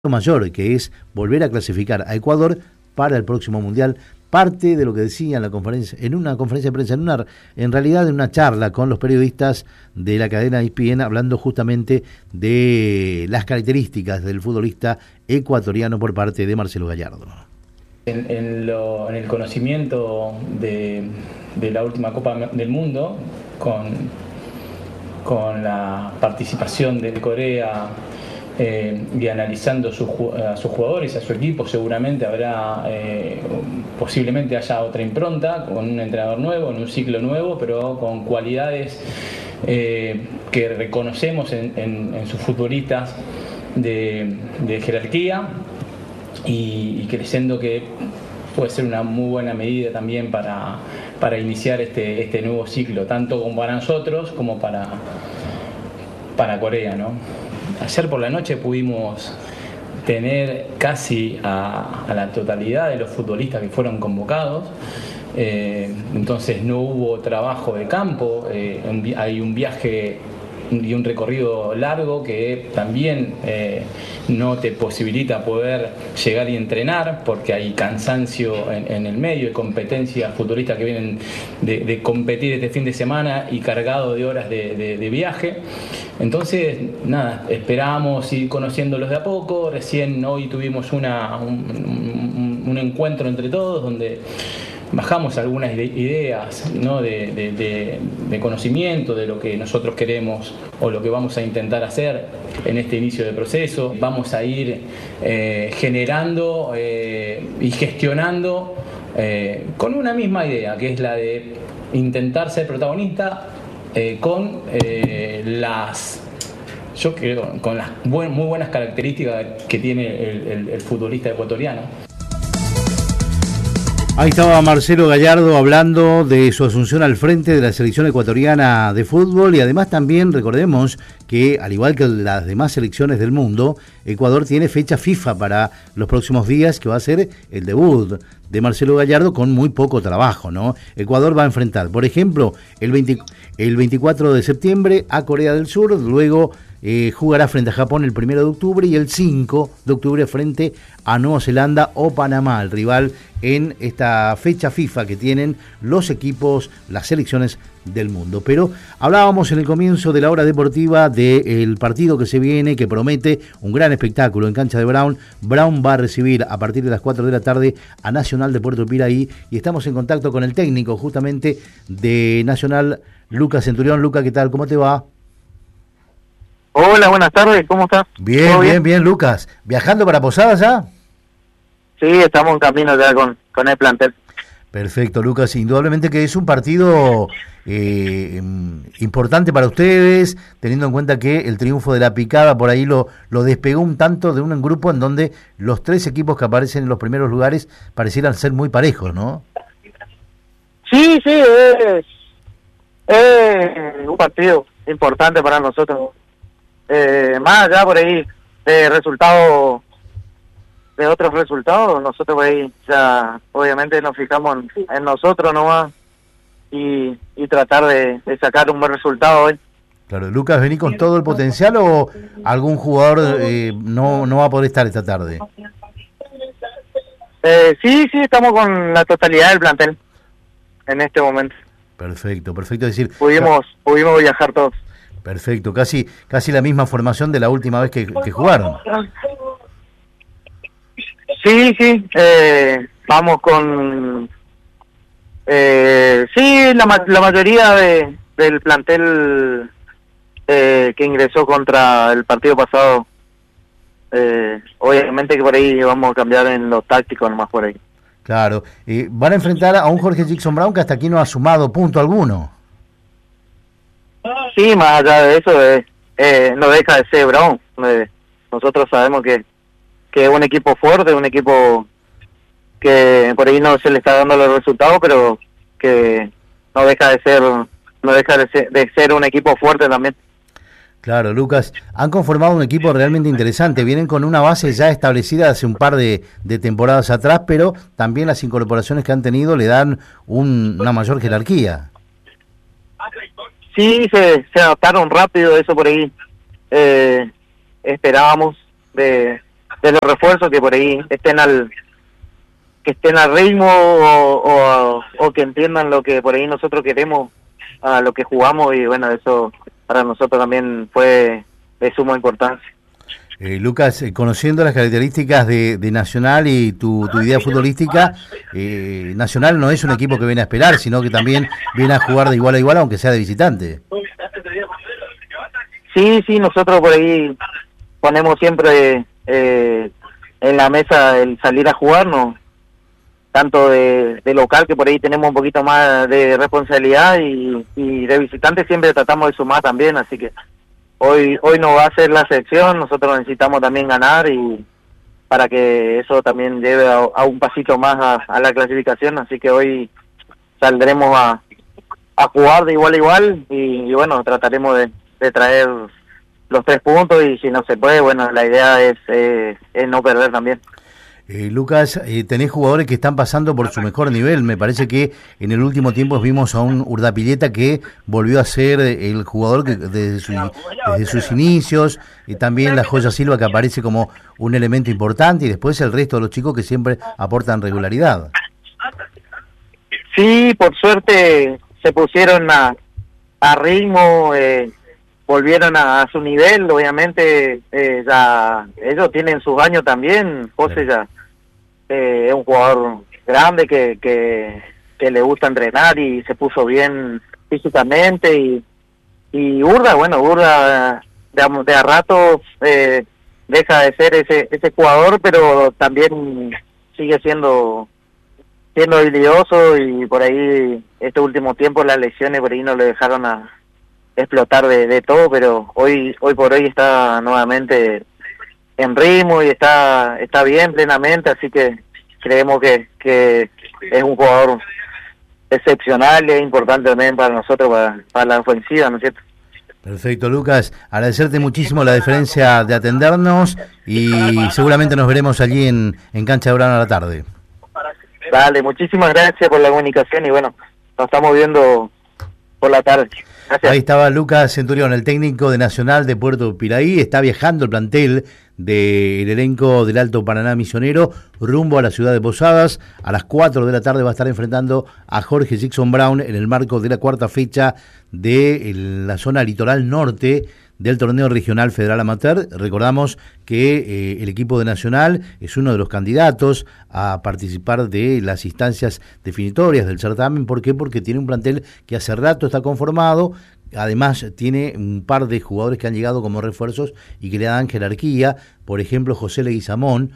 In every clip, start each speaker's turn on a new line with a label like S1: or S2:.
S1: mayor, que es volver a clasificar a Ecuador para el próximo Mundial. Parte de lo que decía en la conferencia, en una conferencia de prensa, en realidad en una charla con los periodistas de la cadena ESPN, hablando justamente de las características del futbolista ecuatoriano por parte de Marcelo Gallardo.
S2: En el conocimiento de la última Copa del Mundo, con la participación de Corea y analizando a sus jugadores, a su equipo, seguramente habrá, posiblemente haya otra impronta, con un entrenador nuevo, en un ciclo nuevo, pero con cualidades que reconocemos en sus futbolistas de jerarquía y creyendo que puede ser una muy buena medida también para iniciar este nuevo ciclo, tanto como para nosotros como para Corea, ¿no? Ayer por la noche pudimos tener casi a la totalidad de los futbolistas que fueron convocados, entonces no hubo trabajo de campo, hay un viaje y un recorrido largo que también no te posibilita poder llegar y entrenar porque hay cansancio en el medio, hay competencias, futbolistas que vienen de competir este fin de semana y cargado de horas de viaje. Entonces, nada, esperábamos ir conociéndolos de a poco. Recién hoy tuvimos un encuentro entre todos donde bajamos algunas ideas, ¿no? de conocimiento de lo que nosotros queremos o lo que vamos a intentar hacer en este inicio de proceso. Vamos a ir generando y gestionando con una misma idea, que es la de intentar ser protagonista con las muy buenas características que tiene el futbolista ecuatoriano.
S1: Ahí estaba Marcelo Gallardo hablando de su asunción al frente de la selección ecuatoriana de fútbol y además también recordemos que al igual que las demás selecciones del mundo, Ecuador tiene fecha FIFA para los próximos días, que va a ser el debut de Marcelo Gallardo con muy poco trabajo, ¿no? Ecuador va a enfrentar, por ejemplo, el 24 de septiembre a Corea del Sur, luego jugará frente a Japón el 1 de octubre y el 5 de octubre frente a Nueva Zelanda o Panamá, el rival en esta fecha FIFA que tienen los equipos, las selecciones del mundo. Pero hablábamos en el comienzo de la hora deportiva del partido que se viene, que promete un gran espectáculo en cancha de Brown. Brown va a recibir a partir de las 4 de la tarde a Nacional de Puerto Piraí y estamos en contacto con el técnico justamente de Nacional, Lucas Centurión. Lucas, ¿qué tal? ¿Cómo te va?
S3: Hola, buenas tardes, ¿cómo estás?
S1: Bien, Lucas. ¿Viajando para Posadas ya?
S3: Sí, estamos en camino ya con el plantel.
S1: Perfecto, Lucas. Indudablemente que es un partido importante para ustedes, teniendo en cuenta que el triunfo de la Picada por ahí lo despegó un tanto de un grupo en donde los tres equipos que aparecen en los primeros lugares parecieran ser muy parejos, ¿no?
S3: Sí, es un partido importante para nosotros. Más allá por ahí de otros resultados, nosotros por ahí ya obviamente nos fijamos en nosotros nomás y tratar de sacar un buen resultado hoy.
S1: Claro, Lucas, ¿vení con todo el potencial o algún jugador no va a poder estar esta tarde?
S3: Sí, estamos con la totalidad del plantel en este momento.
S1: Perfecto, es decir,
S3: pudimos viajar todos.
S1: Perfecto, casi la misma formación de la última vez que jugaron.
S3: Sí, vamos con la mayoría del plantel que ingresó contra el partido pasado. Obviamente que por ahí vamos a cambiar en lo táctico nomás por ahí.
S1: Claro, van a enfrentar a un Jorge Jackson Brown que hasta aquí no ha sumado punto alguno.
S3: Sí, más allá de eso, no deja de ser Brown. Nosotros sabemos que es un equipo fuerte, un equipo que por ahí no se le está dando los resultados, pero que no deja de ser un equipo fuerte también.
S1: Claro, Lucas, han conformado un equipo realmente interesante, vienen con una base ya establecida hace un par de temporadas atrás, pero también las incorporaciones que han tenido le dan una mayor jerarquía.
S3: Sí, se adaptaron rápido, eso por ahí esperábamos de los refuerzos, que por ahí estén al ritmo o que entiendan lo que por ahí nosotros queremos, a lo que jugamos, y bueno, eso para nosotros también fue de suma importancia.
S1: Lucas, conociendo las características de Nacional y tu idea futbolística, Nacional no es un equipo que viene a esperar, sino que también viene a jugar de igual a igual, aunque sea de visitante.
S3: Sí, nosotros por ahí ponemos siempre en la mesa el salir a jugar, ¿no? Tanto de local, que por ahí tenemos un poquito más de responsabilidad, y de visitante siempre tratamos de sumar también, así que hoy no va a ser la excepción. Nosotros necesitamos también ganar, y para que eso también lleve a un pasito más a la clasificación, así que hoy saldremos a jugar de igual a igual, y bueno, trataremos de traer los 3 puntos, y si no se puede, bueno, la idea es no perder también.
S1: Lucas, tenés jugadores que están pasando por su mejor nivel. Me parece que en el último tiempo vimos a un Urdapilleta que volvió a ser el jugador que desde sus inicios, y también la Joya Silva, que aparece como un elemento importante, y después el resto de los chicos que siempre aportan regularidad.
S3: Sí, por suerte se pusieron a ritmo, volvieron a su nivel. Obviamente ya ellos tienen sus años también. José ya es un jugador grande que le gusta entrenar y se puso bien físicamente, y Urda de a rato deja de ser ese jugador, pero también sigue siendo habilidoso, y por ahí este último tiempo las lesiones por ahí no le dejaron a explotar de todo, pero hoy por hoy está nuevamente en ritmo y está bien plenamente, así que creemos que es un jugador excepcional y es importante también para nosotros, para la ofensiva, ¿no es cierto?
S1: Perfecto, Lucas, agradecerte muchísimo la deferencia de atendernos, y seguramente nos veremos allí en Cancha de Belgrano a la tarde.
S3: Dale, muchísimas gracias por la comunicación, y bueno, nos estamos viendo por la tarde. Gracias.
S1: Ahí estaba Lucas Centurión, el técnico de Nacional de Puerto Piraí. Está viajando el plantel del elenco del Alto Paraná Misionero rumbo a la ciudad de Posadas. A las 4 de la tarde va a estar enfrentando a Jorge Jackson Brown en el marco de la 4ª fecha de la zona litoral norte del torneo regional federal amateur. Recordamos que el equipo de Nacional es uno de los candidatos a participar de las instancias definitorias del certamen. ¿Por qué? Porque tiene un plantel que hace rato está conformado. Además tiene un par de jugadores que han llegado como refuerzos y que le dan jerarquía. Por ejemplo, José Leguizamón,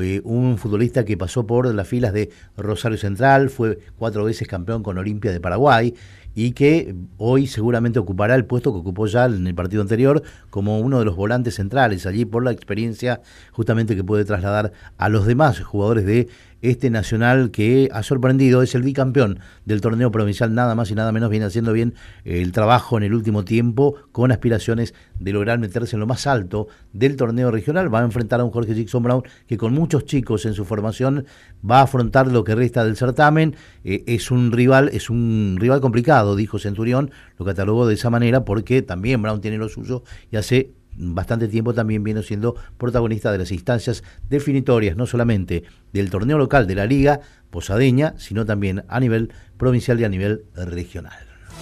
S1: un futbolista que pasó por las filas de Rosario Central, fue 4 veces campeón con Olimpia de Paraguay, y que hoy seguramente ocupará el puesto que ocupó ya en el partido anterior como uno de los volantes centrales, allí por la experiencia justamente que puede trasladar a los demás jugadores de este Nacional, que ha sorprendido. Es el bicampeón del torneo provincial, nada más y nada menos. Viene haciendo bien el trabajo en el último tiempo, con aspiraciones de lograr meterse en lo más alto del torneo regional. Va a enfrentar a un Jorge Jackson Brown que, con muchos chicos en su formación, va a afrontar lo que resta del certamen. Es un rival complicado, dijo Centurión, lo catalogó de esa manera, porque también Brown tiene lo suyo y hace bastante tiempo también viene siendo protagonista de las instancias definitorias, no solamente del torneo local de la Liga Posadeña, sino también a nivel provincial y a nivel regional.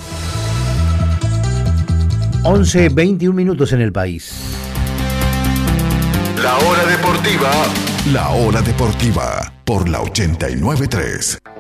S1: 11:21 minutos en el país.
S4: La hora deportiva por la 89.3.